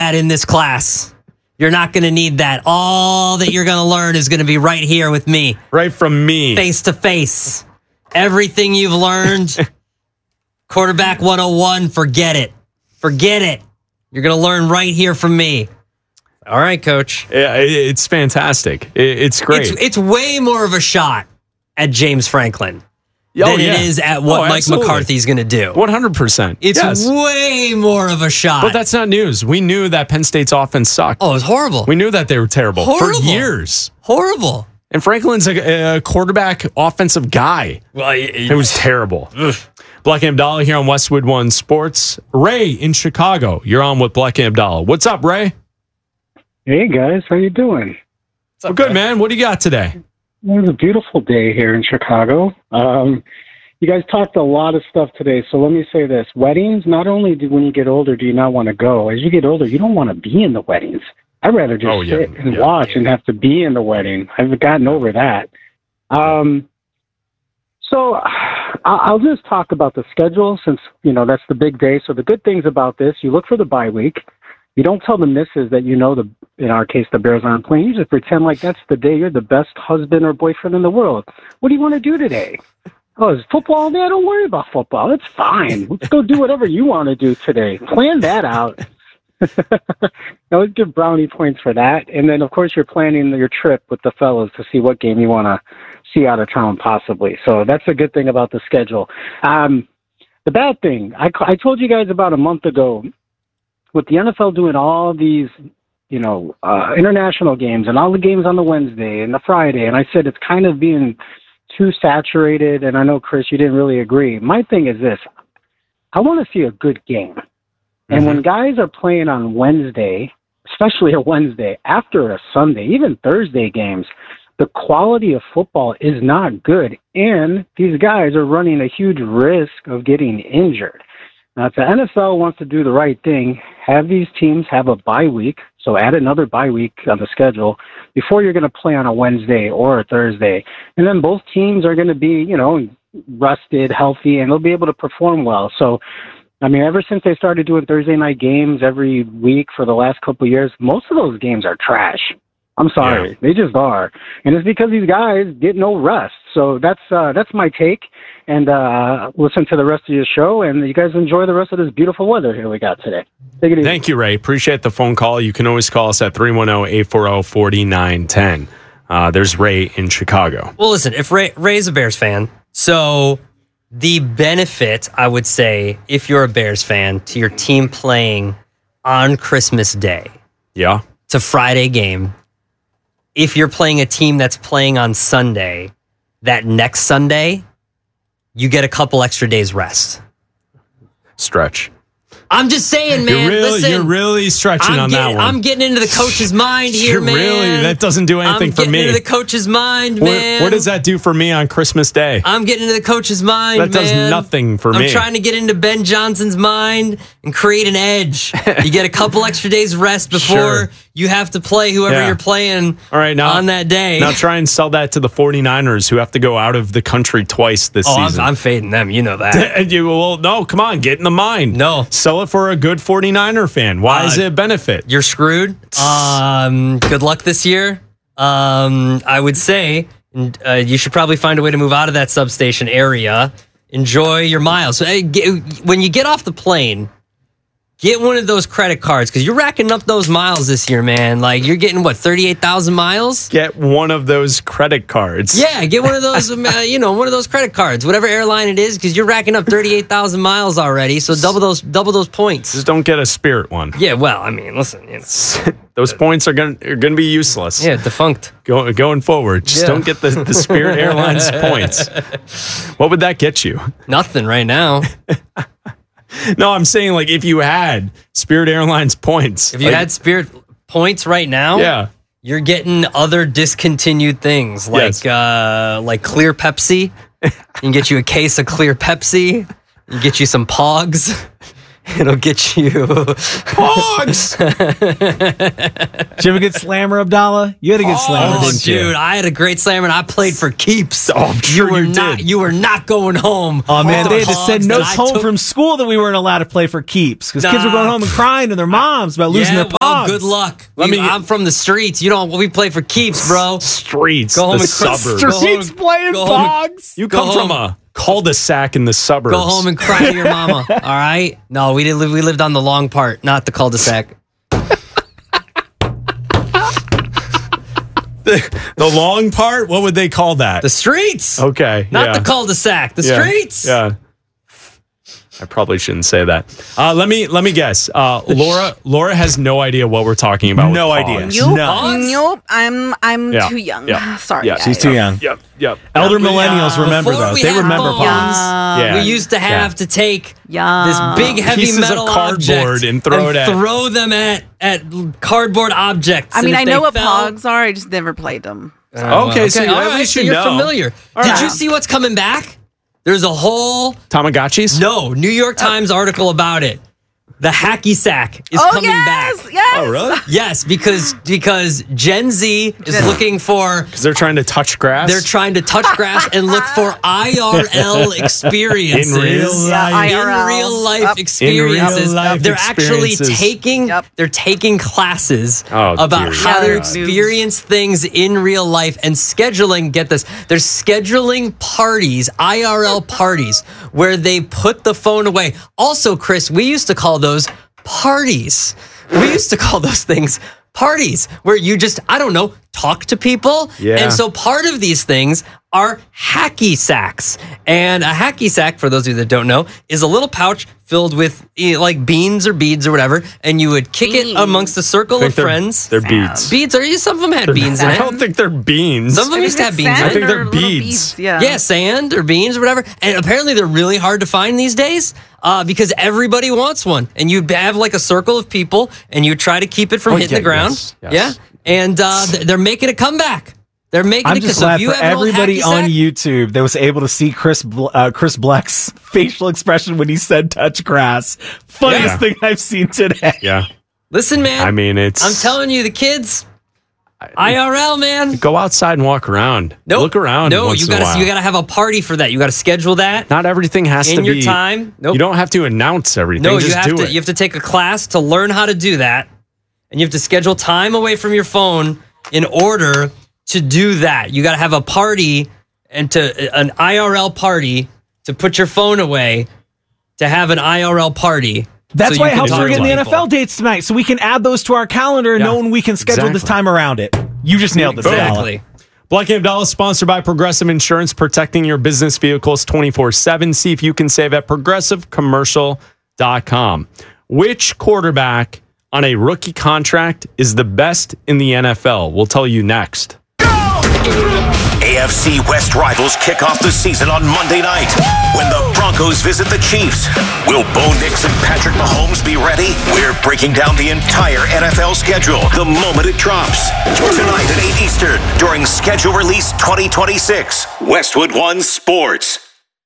that in this class. You're not going to need that. All that you're going to learn is going to be right here with me. Right from me. Face to face. Everything you've learned, quarterback 101, forget it. Forget it. You're going to learn right here from me. All right, Coach. It's fantastic. It's great. It's way more of a shot at James Franklin than it is at what Mike McCarthy's going to do. 100%. It's way more of a shot. But that's not news. We knew that Penn State's offense sucked. Oh, it was horrible. We knew that they were terrible for years. Horrible. And Franklin's a quarterback offensive guy. Well, it was terrible. Black and Abdallah here on Westwood One Sports. Ray in Chicago. You're on with Black and Abdallah. What's up, Ray? Hey, guys. How you doing? Well, good, man. What do you got today? It was a beautiful day here in Chicago. You guys talked a lot of stuff today, so let me say this. Weddings, not only when you get older do you not want to go, as you get older, you don't want to be in the weddings. I'd rather just sit and watch and have to be in the wedding. I've gotten over that. So I'll just talk about the schedule since, that's the big day. So the good things about this, you look for the bye week. You don't tell the missus that in our case, the Bears aren't playing. You just pretend like that's the day you're the best husband or boyfriend in the world. What do you want to do today? Oh, is football there? Don't worry about football. It's fine. Let's go do whatever you want to do today. Plan that out. I would give brownie points for that. And then, of course, you're planning your trip with the fellas to see what game you want to see out of town possibly. So that's a good thing about the schedule. The bad thing, I told you guys about a month ago, with the NFL doing all these, international games and all the games on the Wednesday and the Friday, and I said it's kind of being too saturated, and I know, Chris, you didn't really agree. My thing is this. I want to see a good game. And when guys are playing on Wednesday, especially a Wednesday, after a Sunday, even Thursday games, the quality of football is not good, and these guys are running a huge risk of getting injured. Now, if the NFL wants to do the right thing, have these teams have a bye week, so add another bye week on the schedule before you're going to play on a Wednesday or a Thursday. And then both teams are going to be, rested, healthy, and they'll be able to perform well. So, ever since they started doing Thursday night games every week for the last couple of years, most of those games are trash. I'm sorry. They just are. And it's because these guys get no rest. So that's my take. And listen to the rest of your show, and you guys enjoy the rest of this beautiful weather here we got today. Take it easy. Thank you, Ray. Appreciate the phone call. You can always call us at 310-840-4910. There's Ray in Chicago. Well, listen, if Ray's a Bears fan, so the benefit, I would say, if you're a Bears fan, to your team playing on Christmas Day. Yeah. It's a Friday game. If you're playing a team that's playing on Sunday, that next Sunday, you get a couple extra days rest. Stretch. I'm just saying, man. You're really stretching on that one. I'm getting into the coach's mind here, man. That doesn't do anything for me. I'm getting into the coach's mind, man. What does that do for me on Christmas Day? I'm getting into the coach's mind, man. That does nothing for me. I'm trying to get into Ben Johnson's mind and create an edge. You get a couple extra days rest before you have to play whoever you're playing on that day. Now try and sell that to the 49ers who have to go out of the country twice this season. I'm fading them. You know that. No, come on. Get in the mind. No. Sell it for a good 49er fan. Why is it a benefit? You're screwed. Good luck this year. I would say you should probably find a way to move out of that substation area. Enjoy your miles. When you get off the plane, get one of those credit cards because you're racking up those miles this year, man. Like you're getting 38,000 miles. Get one of those credit cards. Yeah, get one of those. One of those credit cards, whatever airline it is, because you're racking up 38,000 miles already. So double those points. Just don't get a Spirit one. Yeah, well, listen, those points are gonna be useless. Yeah, defunct. Going forward, just don't get the Spirit Airlines points. What would that get you? Nothing right now. No, I'm saying if you had Spirit Airlines points. If you had Spirit points right now, you're getting other discontinued things like Clear Pepsi. You can get you a case of Clear Pepsi. You get you some Pogs. It'll get you Pogs. Did you have a good slammer, Abdallah? You had a good slammer, didn't you? Dude, I had a great slammer, and I played for keeps. Oh, I'm sure you did. You were not going home. Oh, man, they had to send notes home from school that we weren't allowed to play for keeps because kids were going home and crying to their moms about losing their Pogs. good luck. Let me- I'm from the streets. We play for keeps, bro. Streets, Go home the and cry. suburbs. Streets playing go home. Pogs. You Go come from home. a cul-de-sac in the suburbs. Go home and cry to your mama. All right? No, we didn't live. We lived on the long part, not the cul-de-sac. The long part? What would they call that? The streets. Okay. Not yeah. the cul-de-sac. The Yeah. streets. Yeah. I probably shouldn't say that. Let me guess. Laura has no idea what we're talking about. No with idea. Pogs. No. Nope. I'm Yeah. too young. Yeah. Sorry. Yeah. guys. She's too young. Yep. Elder millennials remember Before those. we They had remember phones, Pogs. Yeah. we used to have to take Yeah. this big heavy Pieces of metal cardboard object and throw them at cardboard objects. I mean, And if I know they what fell- Pogs are. I just never played them. Okay, so all at right, least so you you're know. familiar. All Did right. you see what's coming back? There's a whole Tamagotchis? New York Times article about it. The hacky sack is Oh coming back. yes. Oh, really? Yes, because Gen Z is looking for. Because they're trying to touch grass? They're trying to touch grass and look for IRL experiences. In real life. Yeah, IRL. In real life Yep. experiences. In real life They're actually experiences. taking classes Oh, about dear how to God. experience things in real life and scheduling. Get this, they're scheduling parties, IRL parties, where they put the phone away. Also, Chris, we used to call those parties. We used to call those things parties, where you just, I don't know, talk to people. Yeah. And so part of these things are hacky sacks. And a hacky sack, for those of you that don't know, is a little pouch filled with like beans or beads or whatever, and you would kick it Beans. amongst a circle I think of friends. They're beads. Beads, some of them had beans in I it. don't think they're beans. Some of them used to have beans in I it. think they're beads. Yeah. Sand or beans or whatever. And apparently they're really hard to find these days because everybody wants one. And you have like a circle of people and you try to keep it from hitting yeah, the ground. yes. Yeah. And they're making a comeback. They're making I'm it. just So if glad you for have an old everybody hacky on sack- YouTube that was able to see Chris Black's facial expression when he said touch grass. Funniest Yeah. thing I've seen today. Yeah. Listen, man. I mean, it's. I'm telling you, the kids, IRL, man. Go outside and walk around. Nope. Look around. No, once you in a gotta while. you gotta have a party for that. You gotta schedule that Not everything has to in be. your time. Nope. You don't have to announce everything. No, just you have do to. it. You have to take a class to learn how to do that, and you have to schedule time away from your phone in order to do that. You got to have a party and an IRL party to put your phone away to have an IRL party. That's so why you it can helps talk we're to getting the people. NFL dates tonight, so we can add those to our calendar and Yeah, know when we can schedule this exactly. time around it. You just nailed it. Exactly. Black and Abdallah is sponsored by Progressive Insurance, protecting your business vehicles 24/7. See if you can save at progressivecommercial.com. Which quarterback on a rookie contract is the best in the NFL? We'll tell you next. AFC West rivals kick off the season on Monday night when the Broncos visit the Chiefs. Will Bo Nix and Patrick Mahomes be ready? We're breaking down the entire NFL schedule the moment it drops. Tonight at 8 Eastern during Schedule Release 2026. Westwood One Sports.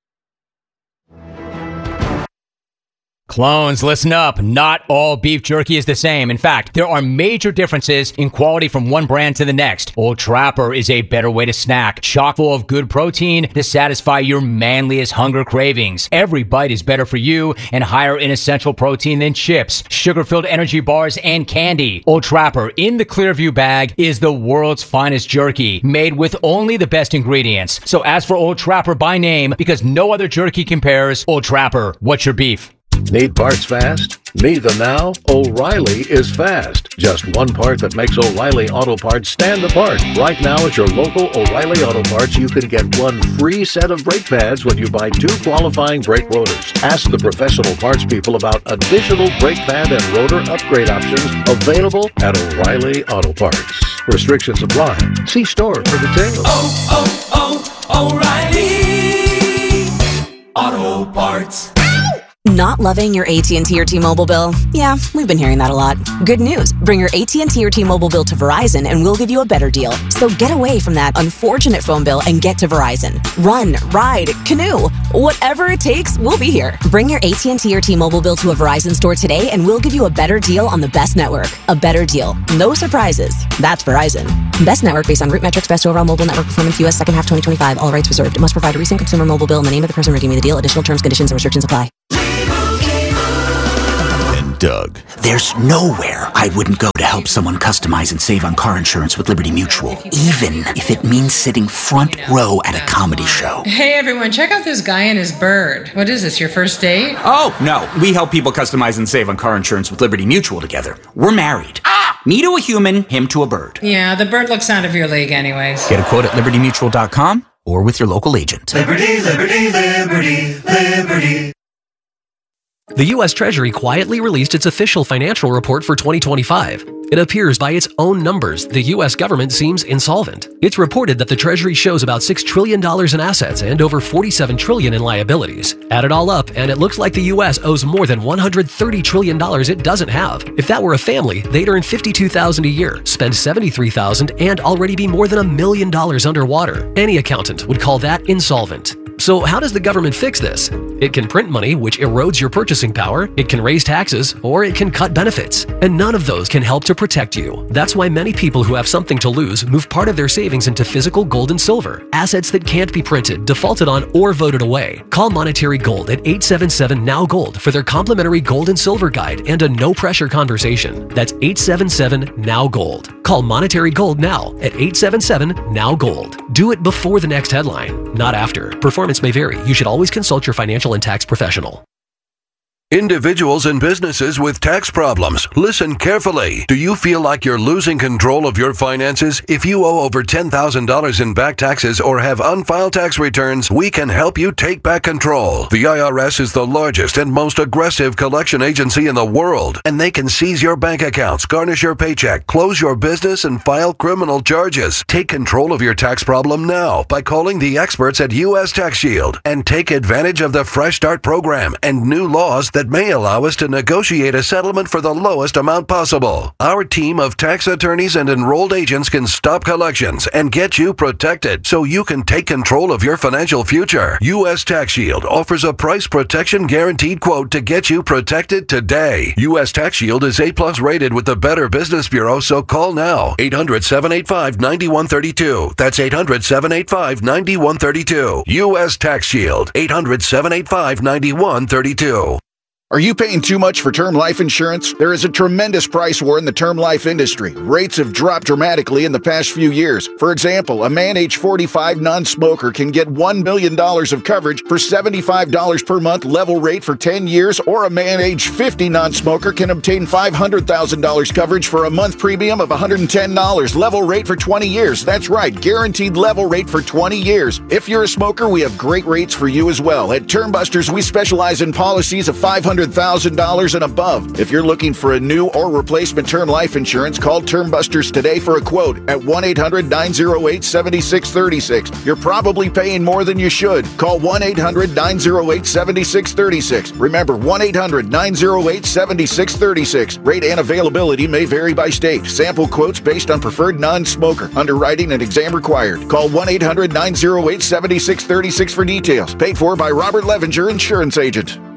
Clones, listen up. Not all beef jerky is the same. In fact, there are major differences in quality from one brand to the next. Old Trapper is a better way to snack, chock full of good protein to satisfy your manliest hunger cravings. Every bite is better for you and higher in essential protein than chips, sugar-filled energy bars, and candy. Old Trapper in the Clearview bag is the world's finest jerky, made with only the best ingredients. So ask for Old Trapper by name because no other jerky compares. Old Trapper, what's your beef? Need parts fast? Need them now? O'Reilly is fast. Just one part that makes O'Reilly Auto Parts stand apart. Right now at your local O'Reilly Auto Parts, you can get one free set of brake pads when you buy 2 qualifying brake rotors. Ask the professional parts people about additional brake pad and rotor upgrade options available at O'Reilly Auto Parts. Restrictions apply. See store for details. O'Reilly Auto Parts. Not loving your AT&T or T-Mobile bill? Yeah, we've been hearing that a lot. Good news. Bring your AT&T or T-Mobile bill to Verizon and we'll give you a better deal. So get away from that unfortunate phone bill and get to Verizon. Run, ride, canoe. Whatever it takes, we'll be here. Bring your AT&T or T-Mobile bill to a Verizon store today and we'll give you a better deal on the best network. A better deal. No surprises. That's Verizon. Best network based on root metrics, best overall mobile network performance, US second half 2025. All rights reserved. It must provide a recent consumer mobile bill in the name of the person redeeming the deal. Additional terms, conditions, and restrictions apply. Doug. There's nowhere I wouldn't go to help someone customize and save on car insurance with Liberty Mutual, even if it means sitting front row at a comedy show. Hey everyone, check out this guy and his bird. What is this, your first date? Oh, no. We help people customize and save on car insurance with Liberty Mutual together. We're married. Me to a human, him to a bird. Yeah, the bird looks out of your league anyways. Get a quote at libertymutual.com or with your local agent. Liberty, liberty, liberty, liberty. The U.S. Treasury quietly released its official financial report for 2025. It appears by its own numbers, the U.S. government seems insolvent. It's reported that the Treasury shows about $6 trillion in assets and over $47 trillion in liabilities. Add it all up, and it looks like the U.S. owes more than $130 trillion it doesn't have. If that were a family, they'd earn $52,000 a year, spend $73,000, and already be more than $1 million underwater. Any accountant would call that insolvent. So how does the government fix this? It can print money, which erodes your purchasing power, it can raise taxes, or it can cut benefits. And none of those can help to protect you. That's why many people who have something to lose move part of their savings into physical gold and silver, assets that can't be printed, defaulted on, or voted away. Call Monetary Gold at 877-NOW-GOLD for their complimentary gold and silver guide and a no-pressure conversation. That's 877-NOW-GOLD. Call Monetary Gold now at 877-NOW-GOLD. Do it before the next headline, not after. Performance may vary. You should always consult your financial and tax professional. Individuals and businesses with tax problems, listen carefully. Do you feel like you're losing control of your finances? If you owe over $10,000 in back taxes or have unfiled tax returns, we can help you take back control. The IRS is the largest and most aggressive collection agency in the world, and they can seize your bank accounts, garnish your paycheck, close your business, and file criminal charges. Take control of your tax problem now by calling the experts at U.S. Tax Shield and take advantage of the Fresh Start program and new laws that may allow us to negotiate a settlement for the lowest amount possible. Our team of tax attorneys and enrolled agents can stop collections and get you protected so you can take control of your financial future. U.S. Tax Shield offers a price protection guaranteed quote to get you protected today. U.S. Tax Shield is A+ rated with the Better Business Bureau, so call now. 800-785-9132. That's 800-785-9132. U.S. Tax Shield. 800-785-9132. Are you paying too much for term life insurance? There is a tremendous price war in the term life industry. Rates have dropped dramatically in the past few years. For example, a man age 45 non-smoker can get $1 million of coverage for $75 per month level rate for 10 years, or a man age 50 non-smoker can obtain $500,000 coverage for a month premium of $110 level rate for 20 years. That's right, guaranteed level rate for 20 years. If you're a smoker, we have great rates for you as well. At Term Busters, we specialize in policies of $500,000 and above. If you're looking for a new or replacement term life insurance, call Term Busters today for a quote at 1-800-908-7636. You're probably paying more than you should. Call 1-800-908-7636. Remember, 1-800-908-7636. Rate and availability may vary by state. Sample quotes based on preferred non-smoker. Underwriting and exam required. Call 1-800-908-7636 for details. Paid for by Robert Levinger, Insurance Agent.